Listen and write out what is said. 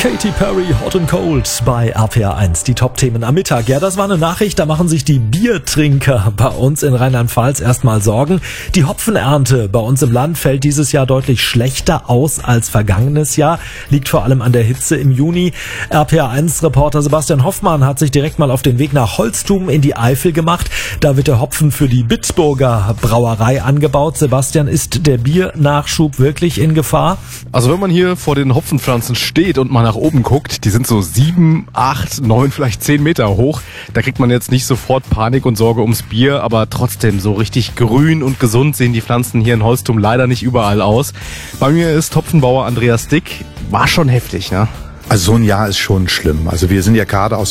Katy Perry, Hot and Cold bei RPR1. Die Top-Themen am Mittag. Ja, das war eine Nachricht, da machen sich die Biertrinker bei uns in Rheinland-Pfalz erstmal Sorgen. Die Hopfenernte bei uns im Land fällt dieses Jahr deutlich schlechter aus als vergangenes Jahr. Liegt vor allem an der Hitze im Juni. RPR1-Reporter Sebastian Hoffmann hat sich direkt mal auf den Weg nach Holztum in die Eifel gemacht. Da wird der Hopfen für die Bitburger Brauerei angebaut. Sebastian, ist der Biernachschub wirklich in Gefahr? Also wenn man hier vor den Hopfenpflanzen steht und mal nach oben guckt, die sind so 7, 8, 9, vielleicht 10 Meter hoch. Da kriegt man jetzt nicht sofort Panik und Sorge ums Bier, aber trotzdem so richtig grün und gesund sehen die Pflanzen hier in Holztum leider nicht überall aus. Bei mir ist Hopfenbauer Andreas Dick. War schon heftig, ne? Also so ein Jahr ist schon schlimm. Also wir sind ja gerade aus